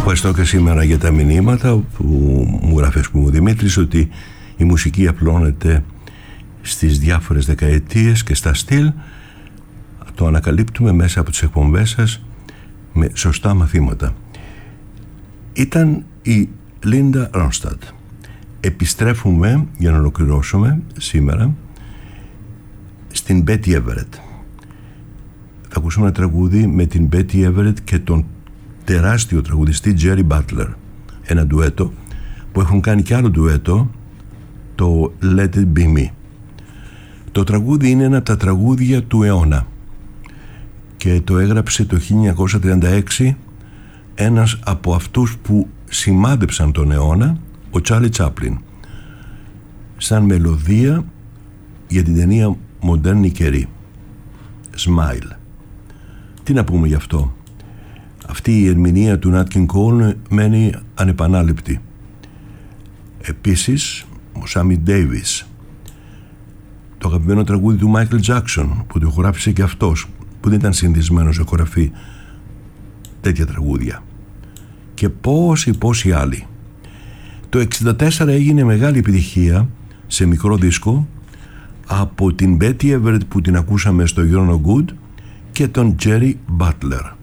ευχαριστώ και σήμερα για τα μηνύματα που μου γράφει, ας πούμε, ο Δημήτρης, ότι η μουσική απλώνεται στις διάφορες δεκαετίες και στα στυλ. Το ανακαλύπτουμε μέσα από τις εκπομπές σας με σωστά μαθήματα. Ήταν η Λίντα Ρόνσταντ. Επιστρέφουμε για να ολοκληρώσουμε σήμερα στην Betty Everett. Θα ακούσουμε ένα τραγούδι με την Betty Everett και τον τεράστιο τραγουδιστή Jerry Butler, ένα ντουέτο που έχουν κάνει και άλλο ντουέτο, το Let It Be Me. Το τραγούδι είναι ένα από τα τραγούδια του αιώνα και το έγραψε το 1936 ένας από αυτούς που σημάδεψαν τον αιώνα, ο Τσάρλι Τσάπλιν, σαν μελωδία για την ταινία «Μοντέρνη καιρή», Smile. Τι να πούμε γι' αυτό? Αυτή η ερμηνεία του Nat King Cole μένει ανεπανάληπτη. Επίσης, ο Σάμι Ντέιβις, το αγαπημένο τραγούδι του Μάικλ Τζάκσον, που το ηχογράφησε και αυτός, που δεν ήταν συνηθισμένος να ηχογραφεί τέτοια τραγούδια, και πόσοι άλλοι. Το 1964 έγινε μεγάλη επιτυχία σε μικρό δίσκο από την Betty Everett που την ακούσαμε στο You're No Good και τον Jerry Butler.